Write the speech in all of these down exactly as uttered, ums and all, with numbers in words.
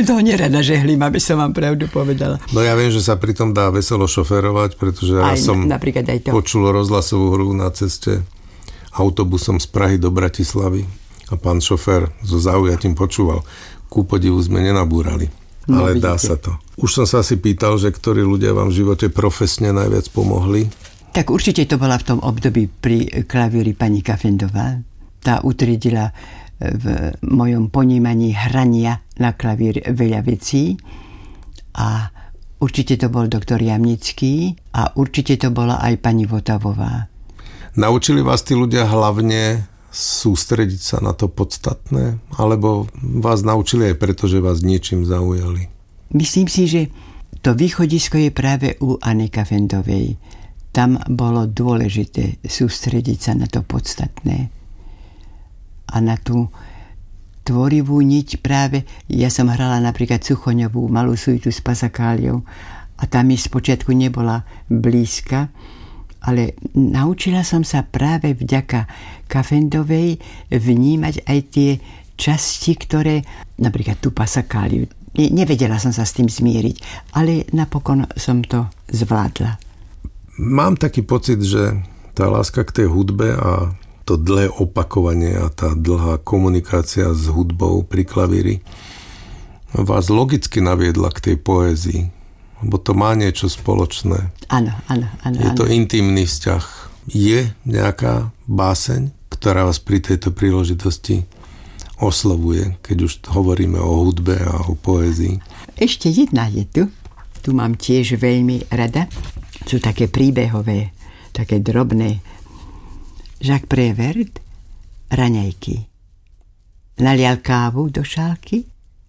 toho nerada žehlím, aby som vám pravdu povedala. No ja viem, že sa pritom dá veselo šoférovať, pretože ja som napríklad aj to. Počul rozhlasovú hru na ceste autobusom z Prahy do Bratislavy a pán šofér so zaujatím počúval. Ku podivu sme nenabúrali, no, ale vidíte. Dá sa to. Už som sa asi pýtal, že ktorí ľudia vám v živote profesne najviac pomohli? Tak určite to bola v tom období pri klavíri pani Kafendová. Tá utriedila v mojom ponímaní hrania na klavír veľa vecí a určite to bol doktor Jamnický a určite to bola aj pani Votavová. Naučili vás tí ľudia hlavne sústrediť sa na to podstatné? Alebo vás naučili aj preto, že vás niečím zaujali? Myslím si, že to východisko je práve u Anny Kafendovej. Tam bolo dôležité sústrediť sa na to podstatné. A na tú tvorivú niť práve, ja som hrala napríklad Suchoňovú malú suitu s Pasakáliou a tá mi spočiatku nebola blízka, ale naučila som sa práve vďaka Kafendovej vnímať aj tie časti, ktoré, napríklad tú Pasakáliu, nevedela som sa s tým zmieriť, ale napokon som to zvládla. Mám taký pocit, že tá láska k tej hudbe a to dlhé opakovanie a tá dlhá komunikácia s hudbou pri klavíri vás logicky naviedla k tej poézii, lebo to má niečo spoločné. Áno, áno, áno. Je to intimný vzťah. Je nejaká báseň, ktorá vás pri tejto príležitosti oslovuje, keď už hovoríme o hudbe a o poézii? Ešte jedna je tu. Tu mám tiež veľmi rada. Sú také príbehové, také drobné. Jacques Prévert, Raňajky. Nalial kávu do šálky,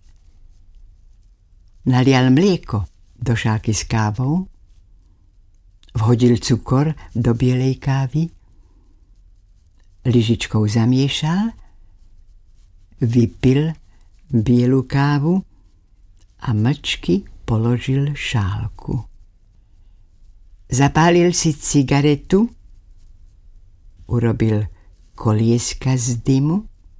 nalial mlieko do šálky s kávou, vhodil cukor do bielej kávy, lyžičkou zamiešal, vypil bielu kávu a mlčky položil šálku. Zapálil si cigaretu, urobil kolieska z dymu,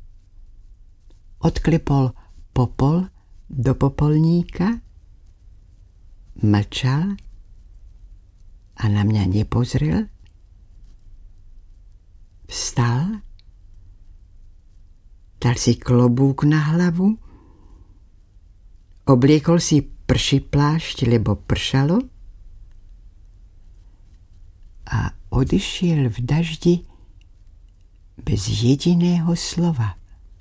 odklepol popol do popolníka, mlčal a na mňa nepozrel, vstal, dal si klobúk na hlavu, obliekol si prší plášť, lebo pršalo a odišiel v daždi bez jediného slova.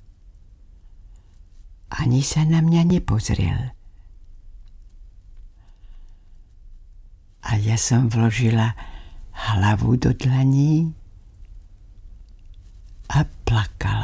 Ani sa na mňa nepozrel. A ja som vložila hlavu do dlaní a plakala.